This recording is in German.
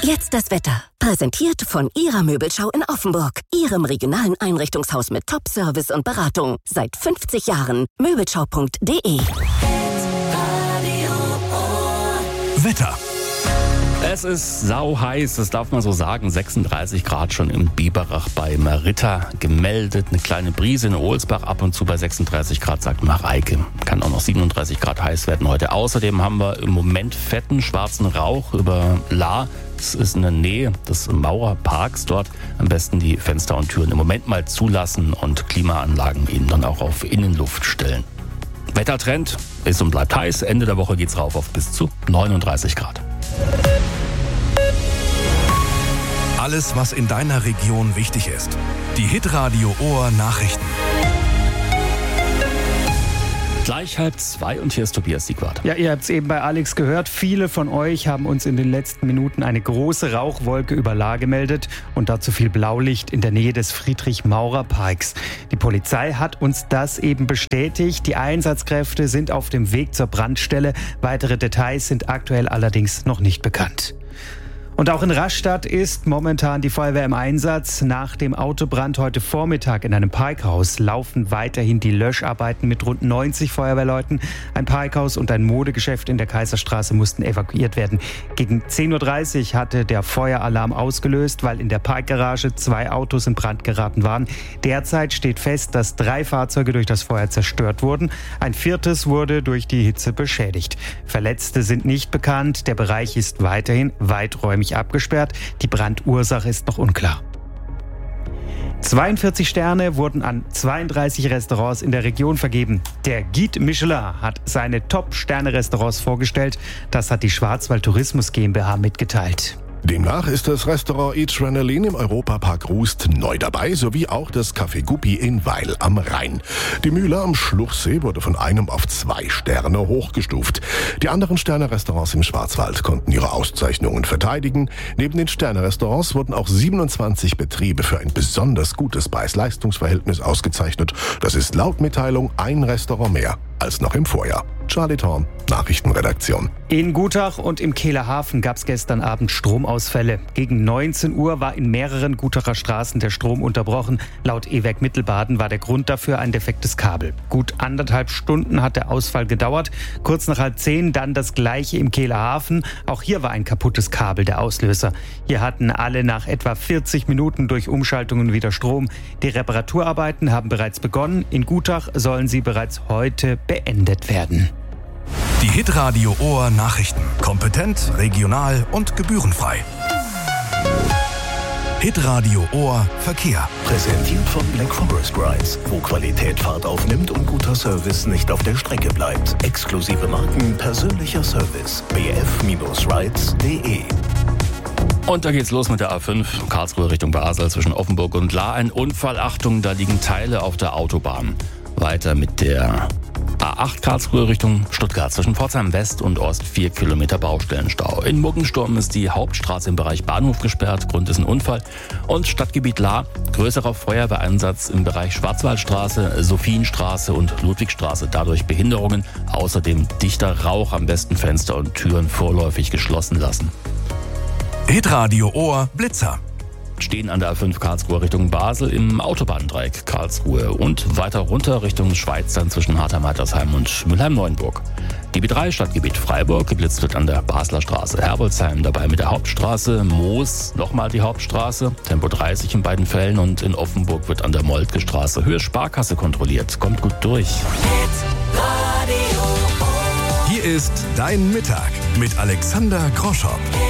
Jetzt das Wetter. Präsentiert von Ihrer Möbelschau in Offenburg. Ihrem regionalen Einrichtungshaus mit Top-Service und Beratung. Seit 50 Jahren. Möbelschau.de. Wetter. Es ist sauheiß, das darf man so sagen. 36 Grad schon im Biberach bei Maritta gemeldet. Eine kleine Brise in Ohlsbach, ab und zu bei 36 Grad, sagt Mareike. Kann auch noch 37 Grad heiß werden heute. Außerdem haben wir im Moment fetten schwarzen Rauch über Lahr. Das ist in der Nähe des Maurerparks. Dort am besten die Fenster und Türen im Moment mal zulassen und Klimaanlagen eben dann auch auf Innenluft stellen. Wettertrend ist und bleibt heiß. Ende der Woche geht's rauf auf bis zu 39 Grad. Alles, was in deiner Region wichtig ist. Die Hitradio Ohr Nachrichten. Gleich 1:30 und hier ist Tobias Siegwart. Ja, ihr habt es eben bei Alex gehört. Viele von euch haben uns in den letzten Minuten eine große Rauchwolke über Lahr gemeldet und dazu viel Blaulicht in der Nähe des Friedrich-Maurer-Parks. Die Polizei hat uns das eben bestätigt. Die Einsatzkräfte sind auf dem Weg zur Brandstelle. Weitere Details sind aktuell allerdings noch nicht bekannt. Und auch in Rastatt ist momentan die Feuerwehr im Einsatz. Nach dem Autobrand heute Vormittag in einem Parkhaus laufen weiterhin die Löscharbeiten mit rund 90 Feuerwehrleuten. Ein Parkhaus und ein Modegeschäft in der Kaiserstraße mussten evakuiert werden. Gegen 10.30 Uhr hatte der Feueralarm ausgelöst, weil in der Parkgarage 2 Autos in Brand geraten waren. Derzeit steht fest, dass 3 Fahrzeuge durch das Feuer zerstört wurden. Ein 4. wurde durch die Hitze beschädigt. Verletzte sind nicht bekannt. Der Bereich ist weiterhin weiträumig abgesperrt. Die Brandursache ist noch unklar. 42 Sterne wurden an 32 Restaurants in der Region vergeben. Der Guide Michelin hat seine Top-Sterne-Restaurants vorgestellt. Das hat die Schwarzwald Tourismus GmbH mitgeteilt. Demnach ist das Restaurant Adrenaline im Europapark Rust neu dabei, sowie auch das Café Guppi in Weil am Rhein. Die Mühle am Schluchsee wurde von 1 auf 2 Sterne hochgestuft. Die anderen Sterne-Restaurants im Schwarzwald konnten ihre Auszeichnungen verteidigen. Neben den Sterne-Restaurants wurden auch 27 Betriebe für ein besonders gutes Preis-Leistungs-Verhältnis ausgezeichnet. Das ist laut Mitteilung ein Restaurant mehr als noch im Vorjahr. Charlie Thorn, Nachrichtenredaktion. In Gutach und im Kehler Hafen gab es gestern Abend Stromausfälle. Gegen 19 Uhr war in mehreren Gutacher Straßen der Strom unterbrochen. Laut E-Werk Mittelbaden war der Grund dafür ein defektes Kabel. Gut 1,5 Stunden hat der Ausfall gedauert. Kurz nach 9:30 dann das Gleiche im Kehler Hafen. Auch hier war ein kaputtes Kabel der Auslöser. Hier hatten alle nach etwa 40 Minuten durch Umschaltungen wieder Strom. Die Reparaturarbeiten haben bereits begonnen. In Gutach sollen sie bereits heute beendet werden. Die Hitradio Ohr Nachrichten. Kompetent, regional und gebührenfrei. Hitradio Ohr Verkehr. Präsentiert von Black Forest Rides, wo Qualität Fahrt aufnimmt und guter Service nicht auf der Strecke bleibt. Exklusive Marken, persönlicher Service. bf-rides.de. Und da geht's los mit der A5, Karlsruhe Richtung Basel zwischen Offenburg und Lahr. Ein Unfall, Achtung, da liegen Teile auf der Autobahn. Weiter mit der A8 Karlsruhe Richtung Stuttgart zwischen Pforzheim West und Ost 4 Kilometer Baustellenstau. In Muggensturm ist die Hauptstraße im Bereich Bahnhof gesperrt, Grund ist ein Unfall. Und Stadtgebiet Lahr, größerer Feuerwehreinsatz im Bereich Schwarzwaldstraße, Sophienstraße und Ludwigstraße, dadurch Behinderungen. Außerdem dichter Rauch, am besten Fenster und Türen vorläufig geschlossen lassen. Hitradio Ohr Blitzer. Stehen an der A5 Karlsruhe Richtung Basel im Autobahndreieck Karlsruhe und weiter runter Richtung Schweiz dann zwischen Hartheim-Hattersheim und Mülheim-Neuenburg. Die B3 Stadtgebiet Freiburg, geblitzt wird an der Basler Straße Herbolzheim, dabei mit der Hauptstraße, Moos nochmal die Hauptstraße, Tempo 30 in beiden Fällen und in Offenburg wird an der Moltke Straße Höhe Sparkasse kontrolliert. Kommt gut durch. Hier ist Dein Mittag mit Alexander Groschow.